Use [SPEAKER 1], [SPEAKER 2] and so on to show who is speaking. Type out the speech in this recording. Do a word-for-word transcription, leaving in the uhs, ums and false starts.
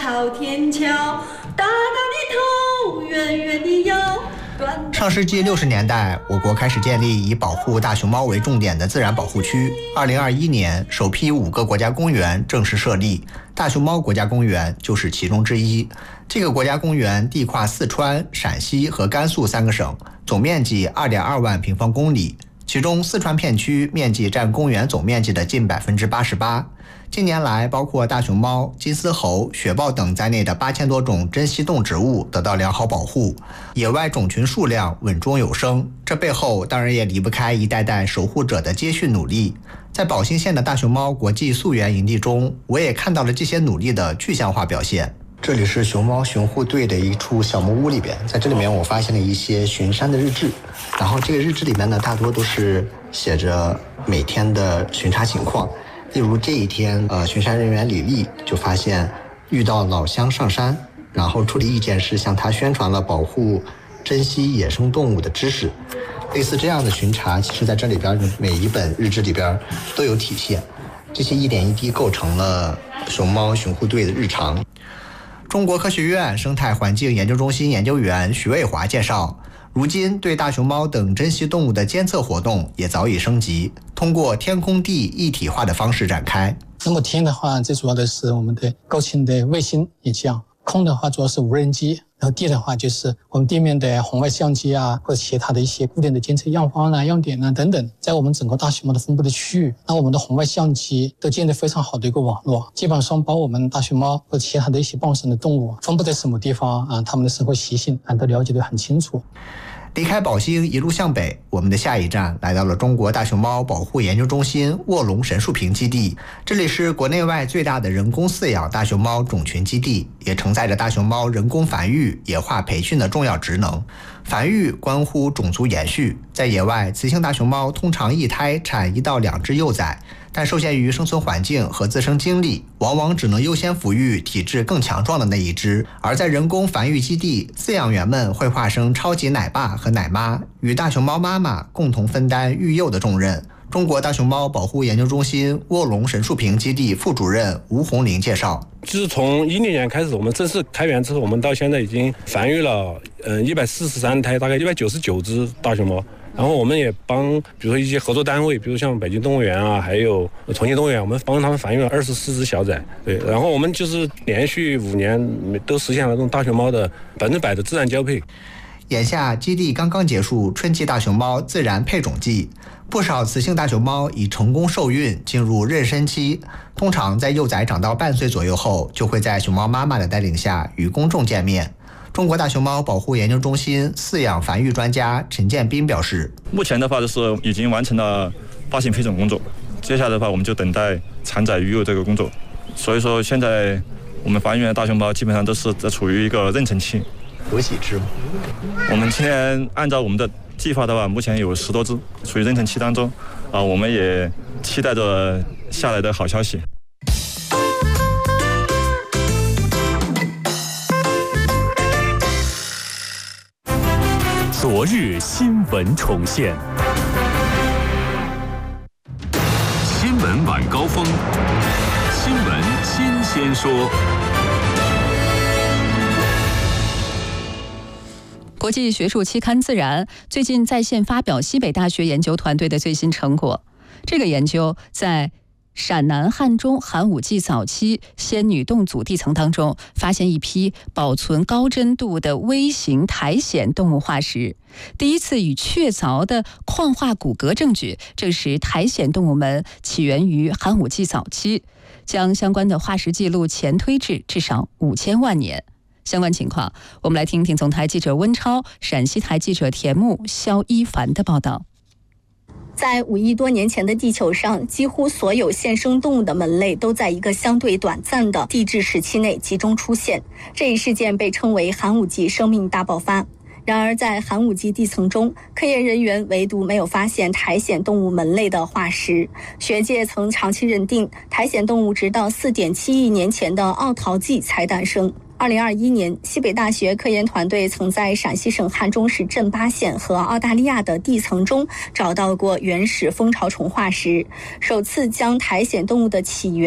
[SPEAKER 1] 朝天桥，大大的头，圆圆的腰。
[SPEAKER 2] 上世纪六十年代，我国开始建立以保护大熊猫为重点的自然保护区。二零二一年，首批五个国家公园正式设立，大熊猫国家公园就是其中之一。这个国家公园地跨四川、陕西和甘肃三个省，总面积 二点二万平方公里，其中四川片区面积占公园总面积的近 百分之八十八。近年来，包括大熊猫、金丝猴、雪豹等在内的八千多种珍稀动植物得到良好保护，野外种群数量稳中有升。这背后当然也离不开一代代守护者的接续努力。在宝兴县的大熊猫国际溯源营地中，我也看到了这些努力的具象化表现。这里是熊猫巡护队的一处小木屋里边，在这里面我发现了一些巡山的日志，然后这个日志里面呢，大多都是写着每天的巡查情况。例如这一天，呃，巡山人员李丽就发现遇到老乡上山，然后处理意见是向他宣传了保护珍稀野生动物的知识。类似这样的巡查，其实在这里边每一本日志里边都有体现，这些一点一滴构成了熊猫巡护队的日常。中国科学院生态环境研究中心研究员徐卫华介绍，如今对大熊猫等珍稀动物的监测活动也早已升级，通过天空地一体化的方式展开。
[SPEAKER 3] 那么天的话，最主要的是我们的高清的卫星影像，空的话主要是无人机，然后地的话就是我们地面的红外相机啊，或者其他的一些固定的监测样方啊、样点啊等等，在我们整个大熊猫的分布的区域，那我们的红外相机都建立非常好的一个网络，基本上把我们大熊猫或者其他的一些傍生的动物分布在什么地方啊，它们的生活习性啊都了解得很清楚。
[SPEAKER 2] 离开宝兴一路向北，我们的下一站来到了中国大熊猫保护研究中心卧龙神树坪基地。这里是国内外最大的人工饲养大熊猫种群基地，也承载着大熊猫人工繁育、野化培训的重要职能。繁育关乎种族延续，在野外，雌性大熊猫通常一胎产一到两只幼崽，但受限于生存环境和自身经历，往往只能优先抚育体质更强壮的那一只。而在人工繁育基地，饲养员们会化身超级奶爸和奶妈，与大熊猫妈妈共同分担育幼的重任。中国大熊猫保护研究中心卧龙神树坪基地副主任吴红林介绍，
[SPEAKER 4] 就是从一零年开始，我们正式开园之后，我们到现在已经繁育了嗯一百四十三胎，大概一百九十九只大熊猫。然后我们也帮，比如说一些合作单位，比如像北京动物园啊，还有重庆动物园，我们帮他们繁育了二十四只小崽。对，然后我们就是连续五年都实现了这种大熊猫的百分之百的自然交配。
[SPEAKER 2] 眼下基地刚刚结束春季大熊猫自然配种季，不少雌性大熊猫已成功受孕进入妊娠期，通常在幼崽长到半岁左右后，就会在熊猫妈妈的带领下与公众见面。中国大熊猫保护研究中心饲养繁育专家陈建斌表示，
[SPEAKER 5] 目前的话就是已经完成了发行配种工作，接下来的话我们就等待产崽育幼这个工作。所以说现在我们繁育的大熊猫基本上都是在处于一个妊娠期。
[SPEAKER 2] 有几只？
[SPEAKER 5] 我们今天按照我们的计划的话，目前有十多只处于妊娠期当中啊，我们也期待着下来的好消息。
[SPEAKER 6] 昨日新闻重现，新闻晚高峰，新闻新鲜说。
[SPEAKER 7] 国际学术期刊《自然》最近在线发表西北大学研究团队的最新成果。这个研究在陕南汉中寒武纪早期仙女洞组地层当中，发现一批保存高真度的微型苔藓动物化石。第一次与确凿的矿化骨骼证据证实苔藓动物们起源于寒武纪早期，将相关的化石记录前推至至少五千万年。相关情况，我们来听听总台记者温超、陕西台记者田木、肖一凡的报道。
[SPEAKER 8] 在五亿多年前的地球上，几乎所有现生动物的门类都在一个相对短暂的地质时期内集中出现。这一事件被称为寒武纪生命大爆发。然而，在寒武纪地层中，科研人员唯独没有发现苔藓动物门类的化石。学界曾长期认定，苔藓动物直到 四点七亿年前的奥陶纪才诞生。二零二一年，西北大学科研团队曾在陕西省汉中市镇巴县和澳大利亚的地层中找到过原始蜂巢虫化石，首次将苔藓动物的起源